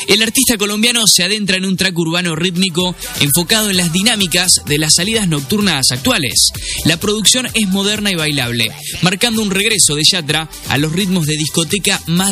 El artista colombiano se adentra en un track urbano rítmico enfocado en las dinámicas de las salidas nocturnas actuales. La producción es moderna y bailable, marcando un regreso de Yatra a los ritmos de discoteca más